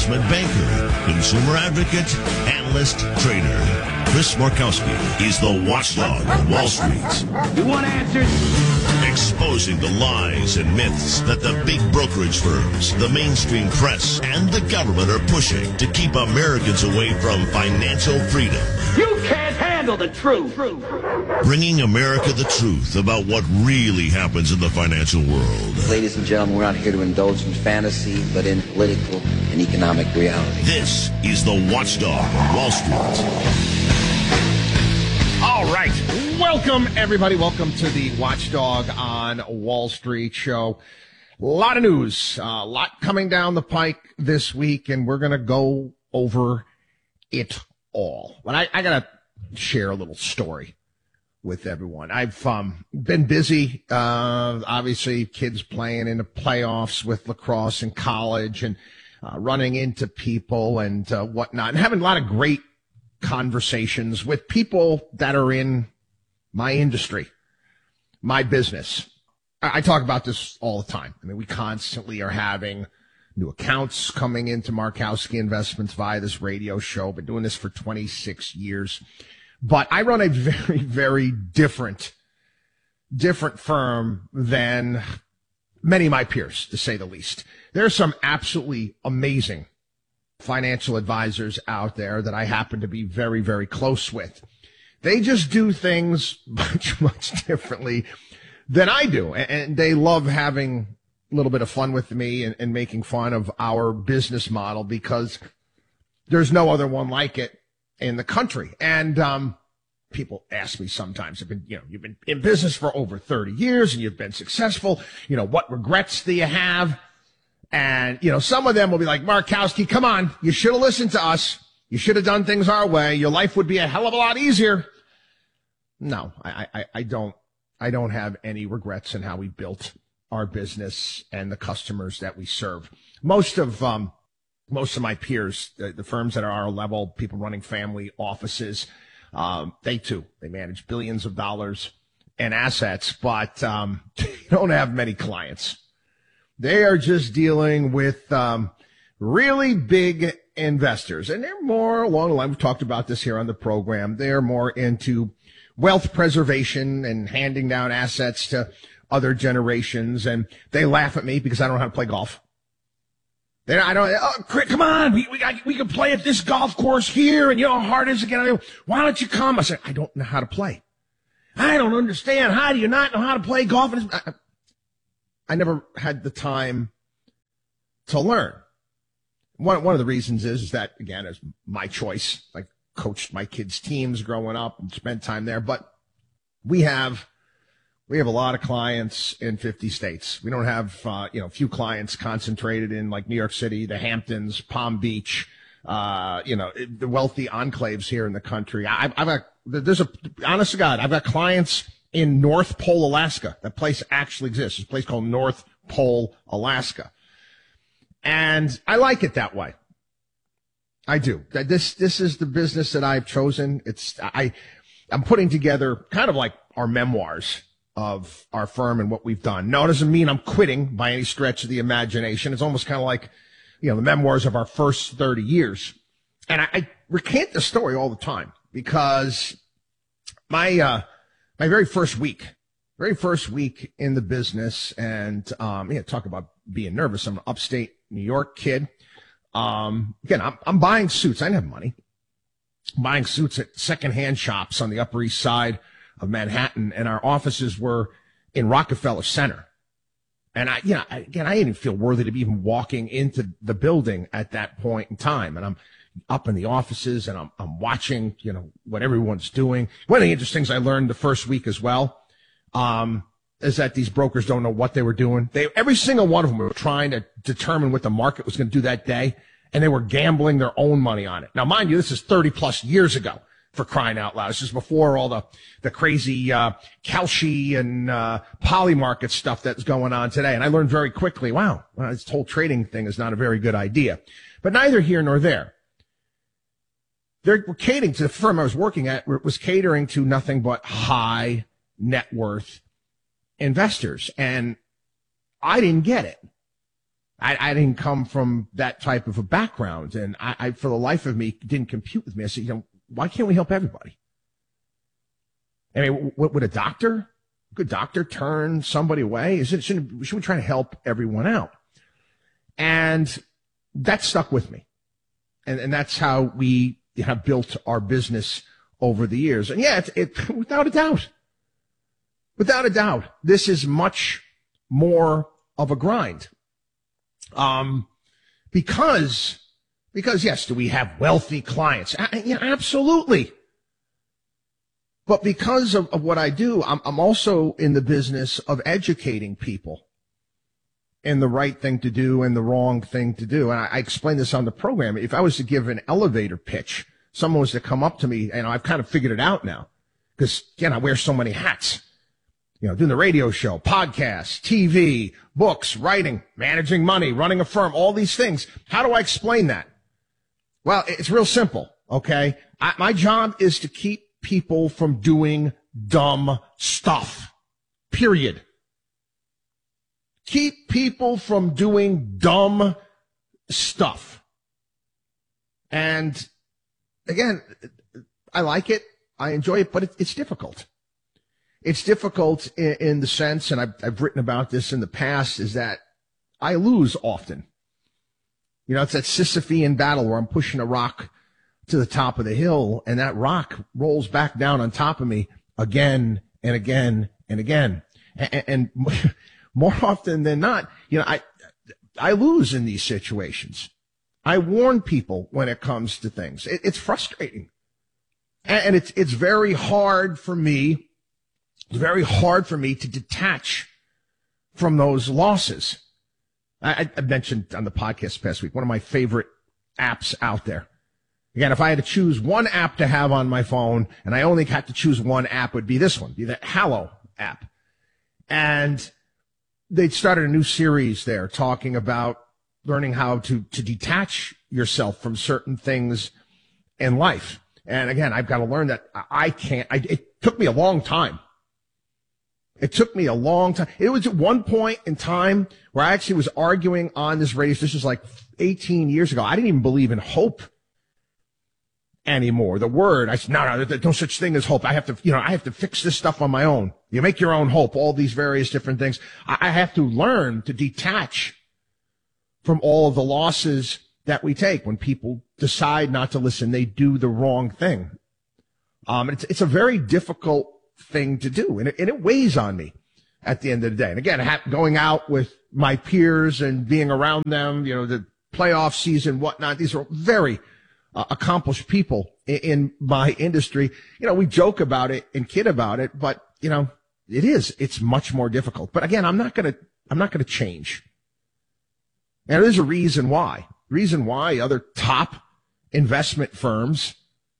investment banker, consumer advocate, analyst, trader. Chris Markowski is the watchdog on Wall Street. You want answers? Exposing the lies and myths that the big brokerage firms, the mainstream press, and the government are pushing to keep Americans away from financial freedom. You can't handle the truth. Bringing America the truth about what really happens in the financial world. Ladies and gentlemen, we're not here to indulge in fantasy, but in political and economic reality. This is the Watchdog on Wall Street. All right. Welcome, everybody. Welcome to the Watchdog on Wall Street show. A lot of news, a lot coming down the pike this week, and we're going to go over it all. But I got to share a little story with everyone. I've been busy, obviously, kids playing in the playoffs with lacrosse in college and running into people and whatnot, and having a lot of great conversations with people that are in my industry, my business. I talk about this all the time. I mean, we constantly are having new accounts coming into Markowski Investments via this radio show. Been doing this for 26 years. But I run a very, very different firm than many of my peers, to say the least. There are some absolutely amazing financial advisors out there that I happen to be very, very close with. They just do things much, much differently than I do. And they love having a little bit of fun with me and making fun of our business model because there's no other one like it in the country. And people ask me sometimes, you've been in business for over 30 years and you've been successful. What regrets do you have? And, some of them will be like, Markowski, come on, you should have listened to us. You should have done things our way. Your life would be a hell of a lot easier. No, I don't have any regrets in how we built our business and the customers that we serve. Most of my peers, the firms that are our level, people running family offices, they manage billions of dollars in assets, but they don't have many clients. They are just dealing with really big investors, and they're more along the line. We've talked about this here on the program. They're more into wealth preservation and handing down assets to other generations, and they laugh at me because I don't know how to play golf. Come on, we can play at this golf course here, and how hard it is to get out. Why don't you come? I said, I don't know how to play. I don't understand. How do you not know how to play golf? I never had the time to learn. One of the reasons is that, again, it's my choice. I coached my kids' teams growing up and spent time there. But we have a lot of clients in 50 states. We don't have, few clients concentrated in like New York City, the Hamptons, Palm Beach, the wealthy enclaves here in the country. Honest to God, I've got clients in North Pole, Alaska. That place actually exists. It's a place called North Pole, Alaska. And I like it that way. I do. This is the business that I've chosen. I'm putting together kind of like our memoirs of our firm and what we've done. No, it doesn't mean I'm quitting by any stretch of the imagination. It's almost kind of like, the memoirs of our first 30 years. And I recant the story all the time because my very first week in the business, and talk about being nervous. I'm an upstate New York kid. Again, I'm buying suits. I didn't have money. I'm buying suits at secondhand shops on the Upper East Side of Manhattan, and our offices were in Rockefeller Center. And I didn't feel worthy to be even walking into the building at that point in time. And I'm up in the offices and I'm watching, what everyone's doing. One of the interesting things I learned the first week as well, is that these brokers don't know what they were doing. Every single one of them were trying to determine what the market was going to do that day, and they were gambling their own money on it. Now, mind you, this is 30 plus years ago, for crying out loud. This is before all the crazy, Kalshi and, poly market stuff that's going on today. And I learned very quickly, wow, this whole trading thing is not a very good idea. But neither here nor there. They were catering to the firm I was working at, was catering to nothing but high net worth investors. And I didn't get it. I didn't come from that type of a background, and I for the life of me, didn't compute with me. I said, why can't we help everybody? I mean, would a good doctor turn somebody away? Should we try to help everyone out? And that stuck with me. And that's how we have built our business over the years. And yeah, it without a doubt, this is much more of a grind. Because yes, do we have wealthy clients? Yeah, absolutely. But because of what I do, I'm also in the business of educating people in the right thing to do and the wrong thing to do. And I explained this on the program. If I was to give an elevator pitch, someone was to come up to me, and I've kind of figured it out now, because again, I wear so many hats. Doing the radio show, podcasts, TV, books, writing, managing money, running a firm, all these things. How do I explain that? Well, it's real simple, okay? My job is to keep people from doing dumb stuff, period. Keep people from doing dumb stuff. And again, I like it, I enjoy it, but it's difficult. It's difficult in the sense, and I've written about this in the past, is that I lose often. It's that Sisyphean battle where I'm pushing a rock to the top of the hill, and that rock rolls back down on top of me again and again and again. And more often than not, I lose in these situations. I warn people when it comes to things. It's frustrating. And it's very hard for me. It's very hard for me to detach from those losses. I mentioned on the podcast this past week, one of my favorite apps out there. Again, if I had to choose one app to have on my phone, and I only had to choose one app, would be this one, be the Hallow app. And they started a new series there talking about learning how to detach yourself from certain things in life. And again, I've got to learn that I can't. It took me a long time. It took me a long time. It was at one point in time where I actually was arguing on this radio. This was like 18 years ago. I didn't even believe in hope anymore. The word, I said, no, there's no such thing as hope. I have to fix this stuff on my own. You make your own hope, all these various different things. I have to learn to detach from all of the losses that we take when people decide not to listen. They do the wrong thing. It's a very difficult thing to do, and it weighs on me at the end of the day. And again, going out with my peers and being around them, the playoff season, whatnot, these are very accomplished people in my industry. We joke about it and kid about it, but it's much more difficult. But again, I'm not going to change. And there's a reason why other top investment firms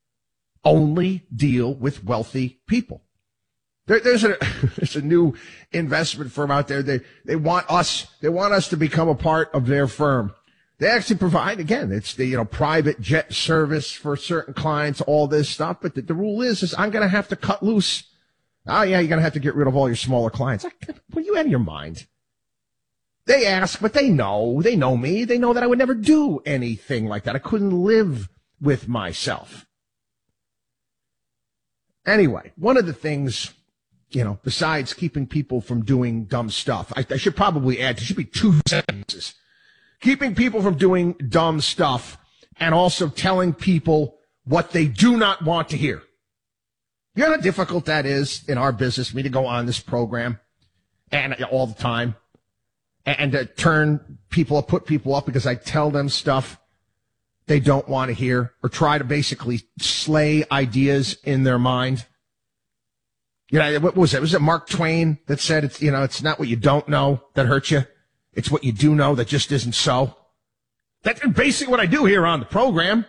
only deal with wealthy people. There's a new investment firm out there. They want us to become a part of their firm. They actually provide, again, it's the, private jet service for certain clients, all this stuff. But the rule is I'm going to have to cut loose. Oh yeah, you're going to have to get rid of all your smaller clients. Were you out of your mind? They ask, but they know me. They know that I would never do anything like that. I couldn't live with myself. Anyway, one of the things, besides keeping people from doing dumb stuff, I should probably add, there should be 2 sentences. Keeping people from doing dumb stuff and also telling people what they do not want to hear. You know how difficult that is in our business, me to go on this program and all the time and to put people up because I tell them stuff they don't want to hear or try to basically slay ideas in their mind. What was it? Was it Mark Twain that said it's not what you don't know that hurts you. It's what you do know that just isn't so. That's basically what I do here on the program.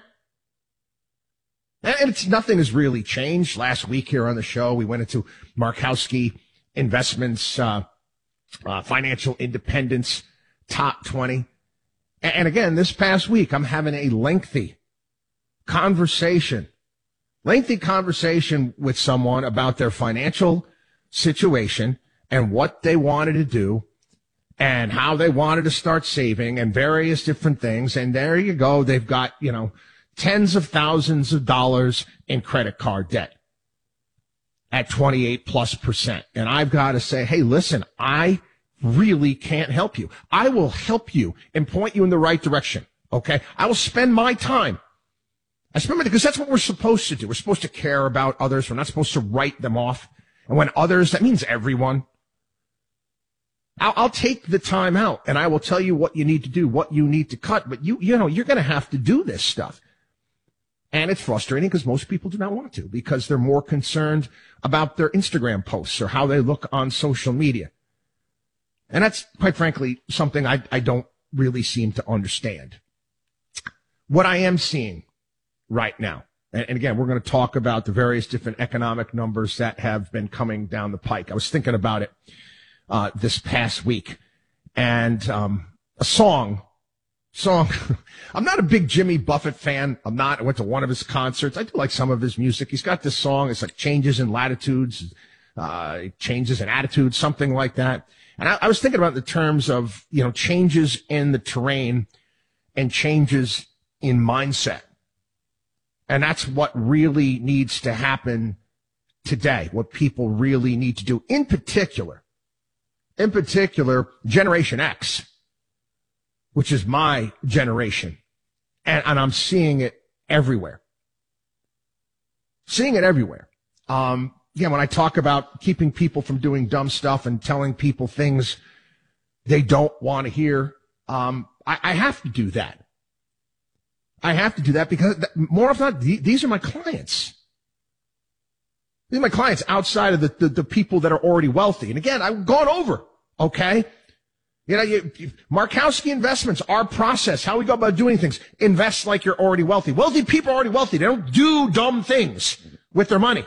And nothing has really changed. Last week here on the show, we went into Markowski Investments, Financial Independence Top 20. And again, this past week, I'm having a lengthy conversation with someone about their financial situation and what they wanted to do and how they wanted to start saving and various different things. And there you go. They've got, tens of thousands of dollars in credit card debt at 28+%. And I've got to say, hey, listen, I really can't help you. I will help you and point you in the right direction. Okay. I will spend my time. Because that's what we're supposed to do. We're supposed to care about others. We're not supposed to write them off. And when others, that means everyone. I'll take the time out and I will tell you what you need to do, what you need to cut. But you're going to have to do this stuff. And it's frustrating because most people do not want to, because they're more concerned about their Instagram posts or how they look on social media. And that's, quite frankly, something I don't really seem to understand. What I am seeing right now, and again, we're going to talk about the various different economic numbers that have been coming down the pike. I was thinking about it this past week, and a song. I'm not a big Jimmy Buffett fan. I went to one of his concerts. I do like some of his music. He's got this song. It's like Changes in Latitudes, Changes in Attitudes, something like that. And I was thinking about the terms of, changes in the terrain and changes in mindset. And that's what really needs to happen today, what people really need to do. In particular, Generation X, which is my generation. And I'm seeing it everywhere. When I talk about keeping people from doing dumb stuff and telling people things they don't want to hear, I have to do that. I have to do that because more often not, these are my clients. These are my clients outside of the people that are already wealthy. And again, I've gone over, okay? Markowski Investments, our process, how we go about doing things. Invest like you're already wealthy. Wealthy people are already wealthy. They don't do dumb things with their money.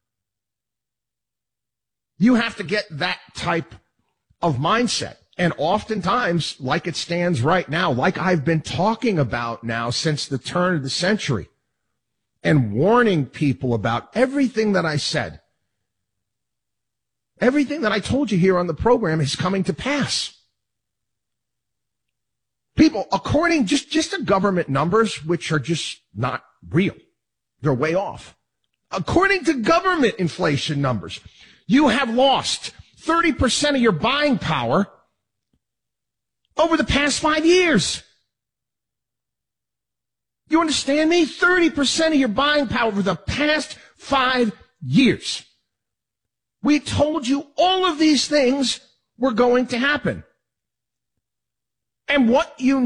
You have to get that type of mindset. And oftentimes, like it stands right now, like I've been talking about now since the turn of the century, and warning people about everything that I said, everything that I told you here on the program is coming to pass. People, according just to government numbers, which are just not real, they're way off. According to government inflation numbers, you have lost 30% of your buying power over the past 5 years. You understand me? 30% of your buying power over the past 5 years. We told you all of these things were going to happen. And what you